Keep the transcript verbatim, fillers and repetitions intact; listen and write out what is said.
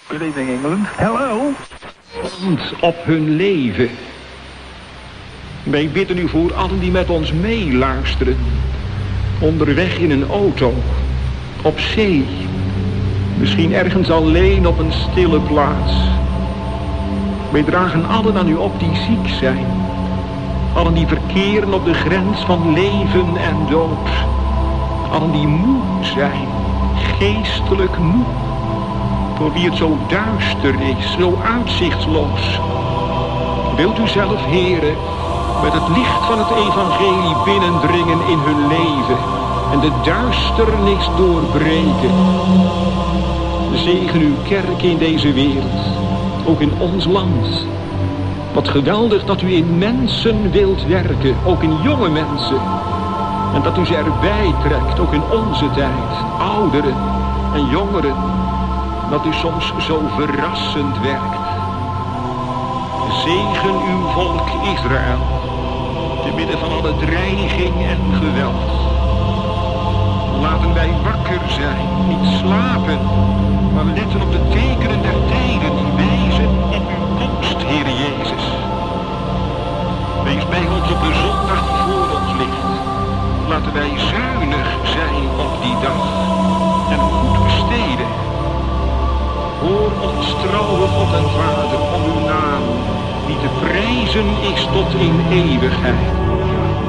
Good evening, England. Hello. Op hun leven. Wij bidden u voor allen die met ons meeluisteren. Onderweg in een auto. Op zee. Misschien ergens alleen op een stille plaats. Wij dragen allen aan u op die ziek zijn. Allen die verkeren op de grens van leven en dood. Allen die moe zijn. Geestelijk moe. Voor wie het zo duister is, zo uitzichtloos. Wilt u zelf, Heere, met het licht van het evangelie binnendringen in hun leven en de duisternis doorbreken. Zegen uw kerk in deze wereld, ook in ons land. Wat geweldig dat u in mensen wilt werken, ook in jonge mensen. En dat u ze erbij trekt, ook in onze tijd, ouderen en jongeren. Dat u soms zo verrassend werkt. Zegen uw volk Israël, te midden van alle dreiging en geweld. Laten wij wakker zijn, niet slapen, maar letten op de tekenen der tijden die wijzen op uw komst, Heere Jezus. Wees bij ons op de zondag die voor ons ligt. Laten wij zuinig zijn op die dag en goed besteden. Hoor ons trouwe God en Vader om uw naam, die te prijzen is tot in eeuwigheid.